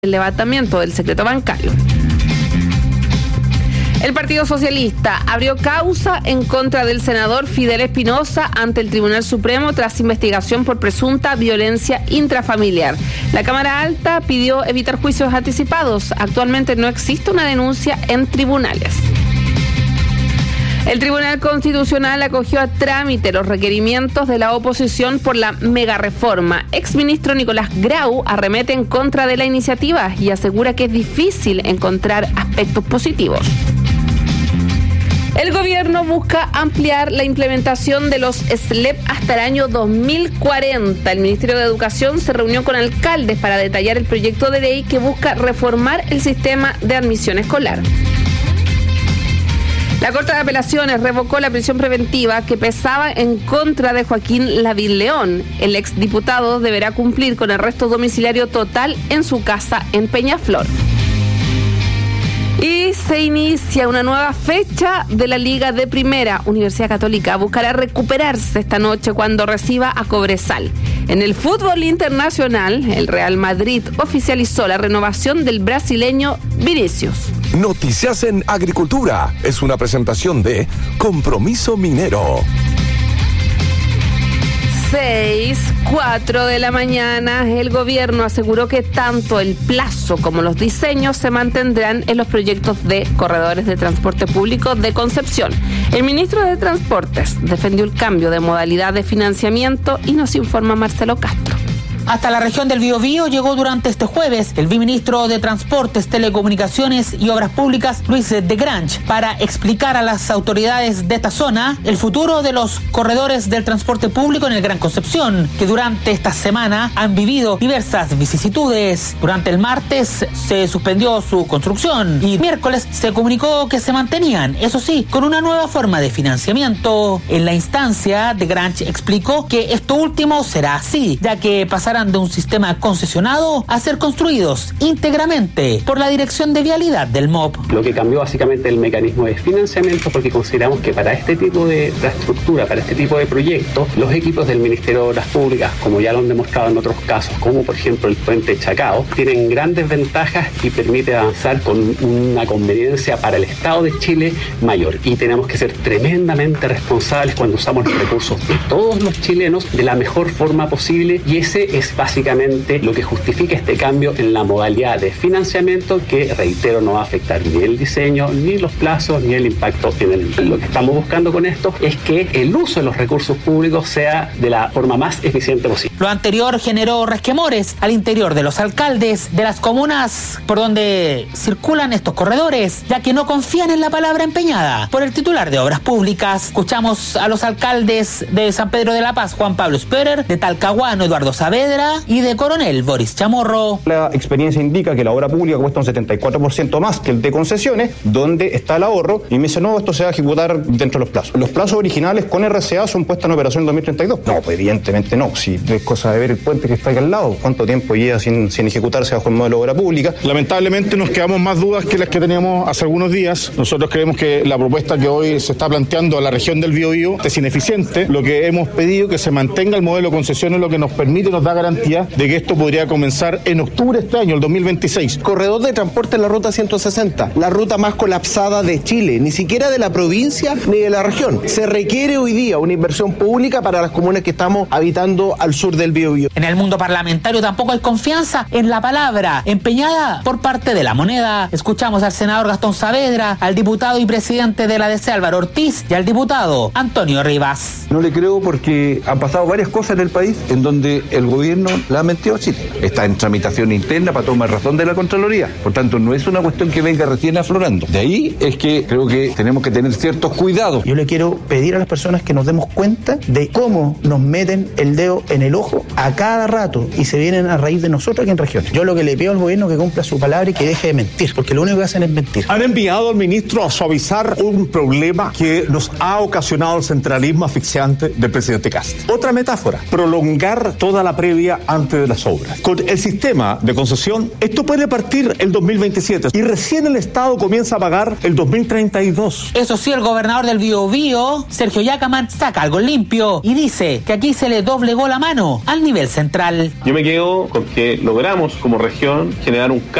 el levantamiento del secreto bancario. El Partido Socialista abrió causa en contra del senador Fidel Espinosa ante el Tribunal Supremo tras investigación por presunta violencia intrafamiliar. La Cámara Alta pidió evitar juicios anticipados. Actualmente no existe una denuncia en tribunales. El Tribunal Constitucional acogió a trámite los requerimientos de la oposición por la megareforma. Exministro Nicolás Grau arremete en contra de la iniciativa y asegura que es difícil encontrar aspectos positivos. El gobierno busca ampliar la implementación de los SLEP hasta el año 2040. El Ministerio de Educación se reunió con alcaldes para detallar el proyecto de ley que busca reformar el sistema de admisión escolar. La Corte de Apelaciones revocó la prisión preventiva que pesaba en contra de Joaquín Lavín León. El exdiputado deberá cumplir con arresto domiciliario total en su casa en Peñaflor. Y se inicia una nueva fecha de la Liga de Primera. Universidad Católica buscará recuperarse esta noche cuando reciba a Cobresal. En el fútbol internacional, el Real Madrid oficializó la renovación del brasileño Vinicius. Noticias en Agricultura es una presentación de Compromiso Minero. 6:04 de la mañana, el gobierno aseguró que tanto el plazo como los diseños se mantendrán en los proyectos de corredores de transporte público de Concepción. El ministro de Transportes defendió el cambio de modalidad de financiamiento y nos informa Marcelo Castro. Hasta la región del Biobío llegó durante este jueves el viceministro de Transportes, Telecomunicaciones y Obras Públicas, Luis de Grange, para explicar a las autoridades de esta zona el futuro de los corredores del transporte público en el Gran Concepción, que durante esta semana han vivido diversas vicisitudes. Durante el martes se suspendió su construcción y miércoles se comunicó que se mantenían, eso sí, con una nueva forma de financiamiento. En la instancia, de Grange explicó que esto último será así, ya que pasarán de un sistema concesionado a ser construidos íntegramente por la Dirección de Vialidad del MOP. Lo que cambió básicamente el mecanismo de financiamiento, porque consideramos que para este tipo de infraestructura, para este tipo de proyectos, los equipos del Ministerio de Obras Públicas, como ya lo han demostrado en otros casos, como por ejemplo el puente Chacao, tienen grandes ventajas y permite avanzar con una conveniencia para el Estado de Chile mayor. Y tenemos que ser tremendamente responsables cuando usamos los recursos de todos los chilenos de la mejor forma posible, y ese es básicamente lo que justifica este cambio en la modalidad de financiamiento, que, reitero, no va a afectar ni el diseño, ni los plazos, ni el impacto en el empleo. Lo que estamos buscando con esto es que el uso de los recursos públicos sea de la forma más eficiente posible. Lo anterior generó resquemores al interior de los alcaldes de las comunas por donde circulan estos corredores, ya que no confían en la palabra empeñada por el titular de Obras Públicas. Escuchamos a los alcaldes de San Pedro de la Paz, Juan Pablo Sperer, de Talcahuano, Eduardo Saavedra, y de Coronel, Boris Chamorro. La experiencia indica que la obra pública cuesta un 74% más que el de concesiones, donde está el ahorro, y me dice, no, esto se va a ejecutar dentro de los plazos. Los plazos originales con RCA son puestos en operación en 2032. No, pues evidentemente no. Si es cosa de ver el puente que está aquí al lado, ¿cuánto tiempo lleva sin ejecutarse bajo el modelo de obra pública? Lamentablemente nos quedamos más dudas que las que teníamos hace algunos días. Nosotros creemos que la propuesta que hoy se está planteando a la región del Biobío es ineficiente. Lo que hemos pedido que se mantenga el modelo de concesiones, lo que nos permite y nos da garantía de que esto podría comenzar en octubre de este año, el 2026. Corredor de transporte en la ruta 160, la ruta más colapsada de Chile, ni siquiera de la provincia ni de la región. Se requiere hoy día una inversión pública para las comunas que estamos habitando al sur del Biobío. En el mundo parlamentario tampoco hay confianza en la palabra empeñada por parte de la moneda. Escuchamos al senador Gastón Saavedra, al diputado y presidente de la DC Álvaro Ortiz y al diputado Antonio Rivas. No le creo porque han pasado varias cosas en el país en donde el gobierno la ha mentido a Chile. Está en tramitación interna para tomar razón de la Contraloría. Por tanto, no es una cuestión que venga recién aflorando. De ahí es que creo que tenemos que tener ciertos cuidados. Yo le quiero pedir a las personas que nos demos cuenta de cómo nos meten el dedo en el ojo a cada rato y se vienen a raíz de nosotros aquí en regiones. Yo lo que le pido al gobierno es que cumpla su palabra y que deje de mentir, porque lo único que hacen es mentir. Han enviado al ministro a suavizar un problema que nos ha ocasionado el centralismo asfixiante antes del presidente Kast. Otra metáfora, prolongar toda la previa antes de las obras. Con el sistema de concesión, esto puede partir el 2027 y recién el Estado comienza a pagar el 2032. Eso sí, el gobernador del Biobío, Sergio Yacaman, saca algo limpio y dice que aquí se le doblegó la mano al nivel central. Yo me quedo con que logramos como región generar un